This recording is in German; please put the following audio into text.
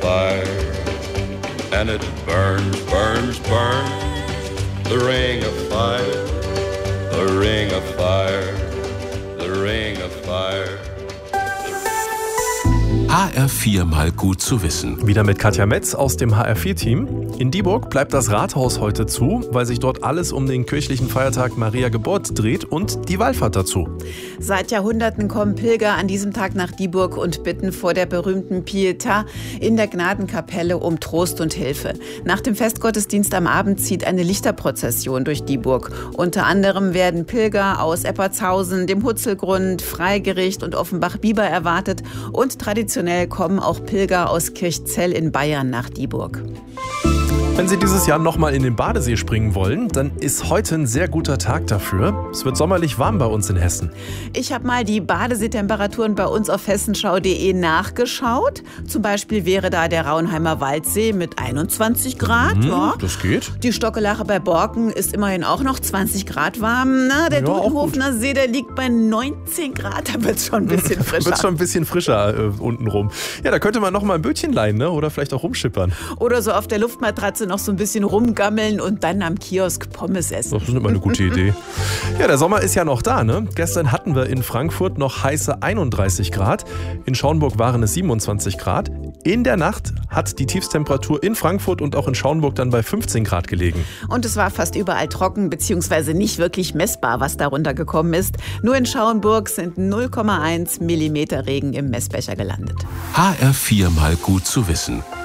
fire, and it burns, burns, burns. The ring of fire, the ring of fire, the ring of fire. HR4 mal gut zu wissen. Wieder mit Katja Metz aus dem HR4-Team. In Dieburg bleibt das Rathaus heute zu, weil sich dort alles um den kirchlichen Feiertag Maria Geburt dreht und die Wallfahrt dazu. Seit Jahrhunderten kommen Pilger an diesem Tag nach Dieburg und bitten vor der berühmten Pietà in der Gnadenkapelle um Trost und Hilfe. Nach dem Festgottesdienst am Abend zieht eine Lichterprozession durch Dieburg. Unter anderem werden Pilger aus Eppertshausen, dem Hutzelgrund, Freigericht und Offenbach-Bieber erwartet und traditionell kommen auch Pilger aus Kirchzell in Bayern nach Dieburg. Wenn Sie dieses Jahr nochmal in den Badesee springen wollen, dann ist heute ein sehr guter Tag dafür. Es wird sommerlich warm bei uns in Hessen. Ich habe mal die Badeseetemperaturen bei uns auf hessenschau.de nachgeschaut. Zum Beispiel wäre da der Raunheimer Waldsee mit 21 Grad. Ja. Das geht. Die Stockelache bei Borken ist immerhin auch noch 20 Grad warm. Na, der Dudenhofener See, der liegt bei 19 Grad. Da wird es schon ein bisschen frischer. Wird schon ein bisschen frischer unten rum. Ja, da könnte man noch mal ein Bötchen leihen, ne? Oder vielleicht auch rumschippern. Oder so auf der Luftmatratze noch so ein bisschen rumgammeln und dann am Kiosk Pommes essen. Das ist immer eine gute Idee. Ja, der Sommer ist ja noch da, ne? Gestern hatten wir in Frankfurt noch heiße 31 Grad. In Schaumburg waren es 27 Grad. In der Nacht hat die Tiefstemperatur in Frankfurt und auch in Schaumburg dann bei 15 Grad gelegen. Und es war fast überall trocken, beziehungsweise nicht wirklich messbar, was darunter gekommen ist. Nur in Schaumburg sind 0,1 Millimeter Regen im Messbecher gelandet. HR4 mal gut zu wissen.